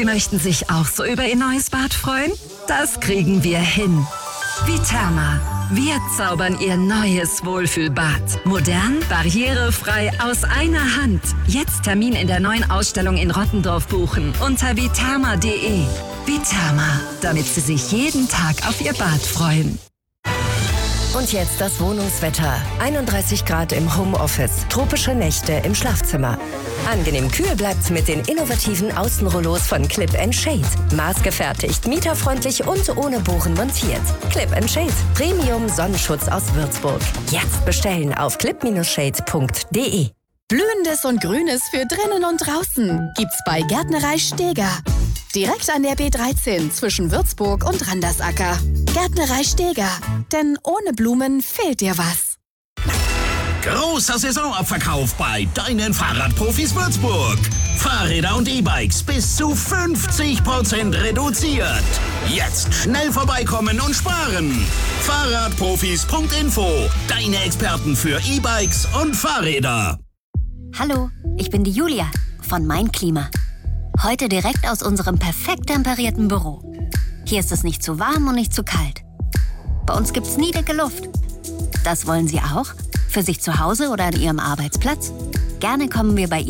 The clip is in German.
Sie möchten sich auch so über Ihr neues Bad freuen? Das kriegen wir hin. Viterma. Wir zaubern Ihr neues Wohlfühlbad. Modern, barrierefrei, aus einer Hand. Jetzt Termin in der neuen Ausstellung in Rottendorf buchen unter viterma.de. Viterma, damit Sie sich jeden Tag auf Ihr Bad freuen. Und jetzt das Wohnungswetter. 31 Grad im Homeoffice, tropische Nächte im Schlafzimmer. Angenehm kühl bleibt's mit den innovativen Außenrollos von Clip & Shade. Maßgefertigt, mieterfreundlich und ohne Bohren montiert. Clip & Shade, Premium Sonnenschutz aus Würzburg. Jetzt bestellen auf clip-shade.de. Blühendes und Grünes für drinnen und draußen gibt's bei Gärtnerei Steger. Direkt an der B13 zwischen Würzburg und Randersacker. Gärtnerei Steger. Denn ohne Blumen fehlt dir was. Großer Saisonabverkauf bei deinen Fahrradprofis Würzburg. Fahrräder und E-Bikes bis zu 50% reduziert. Jetzt schnell vorbeikommen und sparen. Fahrradprofis.info. Deine Experten für E-Bikes und Fahrräder. Hallo, ich bin die Julia von Mein Klima. Heute direkt aus unserem perfekt temperierten Büro. Hier ist es nicht zu warm und nicht zu kalt. Bei uns gibt's nie dicke Luft. Das wollen Sie auch? Für sich zu Hause oder an Ihrem Arbeitsplatz? Gerne kommen wir bei Ihnen